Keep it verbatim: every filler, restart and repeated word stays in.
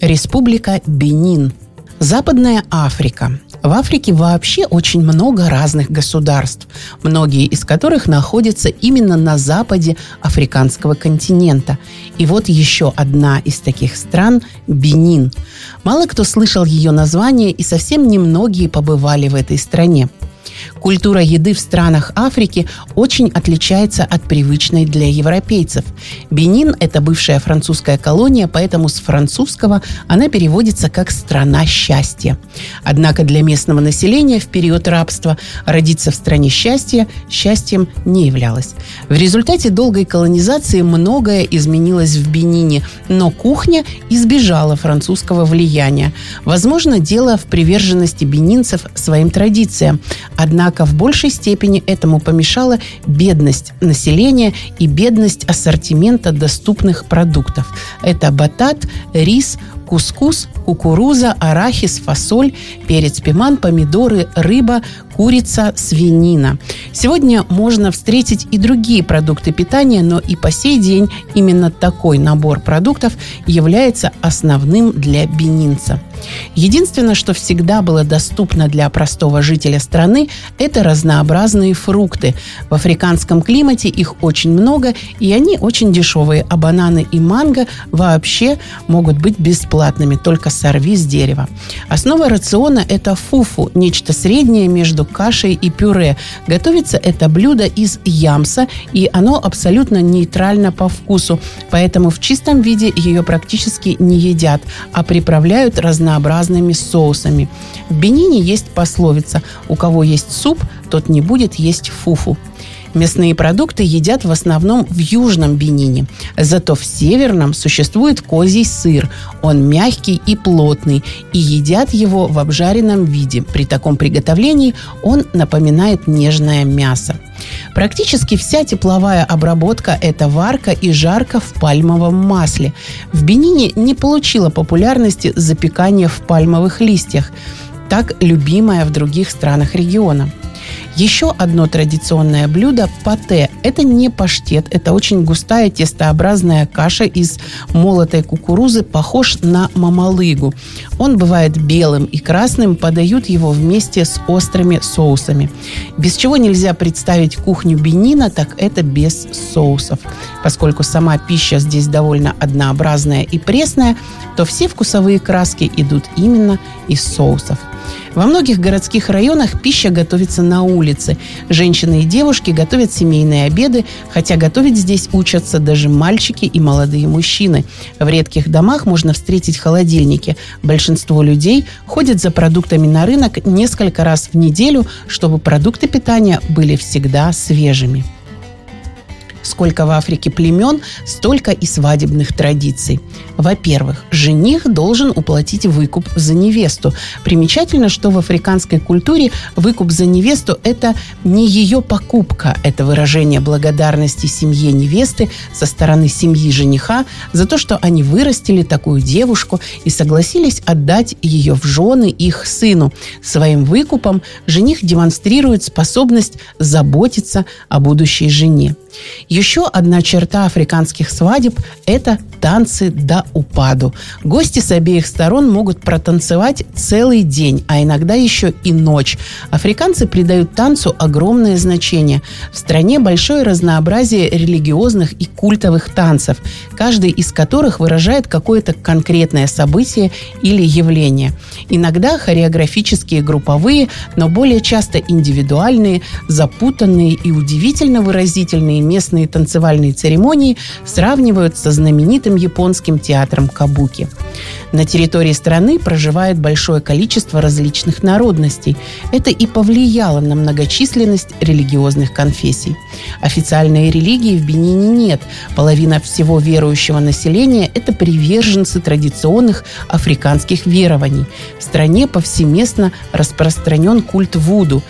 Республика Бенин. Западная Африка. В Африке вообще очень много разных государств, многие из которых находятся именно на западе африканского континента. И вот еще одна из таких стран – Бенин. Мало кто слышал ее название, и совсем немногие побывали в этой стране. Культура еды в странах Африки очень отличается от привычной для европейцев. Бенин – это бывшая французская колония, поэтому с французского она переводится как «страна счастья». Однако для местного населения в период рабства родиться в стране счастья счастьем не являлось. В результате долгой колонизации многое изменилось в Бенине, но кухня избежала французского влияния. Возможно, дело в приверженности бенинцев своим традициям. Однако в большей степени этому помешала бедность населения и бедность ассортимента доступных продуктов. Это батат, рис, кускус, кукуруза, арахис, фасоль, перец, пиман, помидоры, рыба, курица, свинина. Сегодня можно встретить и другие продукты питания, но и по сей день именно такой набор продуктов является основным для бенинца. Единственное, что всегда было доступно для простого жителя страны, это разнообразные фрукты. В африканском климате их очень много, и они очень дешевые, а бананы и манго вообще могут быть бесплатными, только сорви с дерева. Основа рациона – это фуфу, нечто среднее между кашей и пюре. Готовится это блюдо из ямса, и оно абсолютно нейтрально по вкусу, поэтому в чистом виде ее практически не едят, а приправляют разнообразными соусами. В Бенине есть пословица: «У кого есть суп, тот не будет есть фуфу». Мясные продукты едят в основном в Южном Бенине. Зато в Северном существует козий сыр. Он мягкий и плотный, и едят его в обжаренном виде. При таком приготовлении он напоминает нежное мясо. Практически вся тепловая обработка – это варка и жарка в пальмовом масле. В Бенине не получило популярности запекание в пальмовых листьях, так любимое в других странах региона. Еще одно традиционное блюдо – пате. Это не паштет, это очень густая тестообразная каша из молотой кукурузы, похож на мамалыгу. Он бывает белым и красным, подают его вместе с острыми соусами. Без чего нельзя представить кухню Бенина, так это без соусов. Поскольку сама пища здесь довольно однообразная и пресная, то все вкусовые краски идут именно из соусов. Во многих городских районах пища готовится на улице. Женщины и девушки готовят семейные обеды, хотя готовить здесь учатся даже мальчики и молодые мужчины. В редких домах можно встретить холодильники. Большинство людей ходят за продуктами на рынок несколько раз в неделю, чтобы продукты питания были всегда свежими. Сколько в Африке племен, столько и свадебных традиций. Во-первых, жених должен уплатить выкуп за невесту. Примечательно, что в африканской культуре выкуп за невесту – это не ее покупка, это выражение благодарности семье невесты со стороны семьи жениха за то, что они вырастили такую девушку и согласились отдать ее в жены их сыну. Своим выкупом жених демонстрирует способность заботиться о будущей жене. Еще одна черта африканских свадеб – это танцы до упаду. Гости с обеих сторон могут протанцевать целый день, а иногда еще и ночь. Африканцы придают танцу огромное значение. В стране большое разнообразие религиозных и культовых танцев, каждый из которых выражает какое-то конкретное событие или явление. Иногда хореографические, групповые, но более часто индивидуальные, запутанные и удивительно выразительные местные танцевальные церемонии сравнивают со знаменитым японским театром кабуки. На территории страны проживает большое количество различных народностей. Это и повлияло на многочисленность религиозных конфессий. Официальной религии в Бенине нет. Половина всего верующего населения – это приверженцы традиционных африканских верований. В стране повсеместно распространен культ вуду.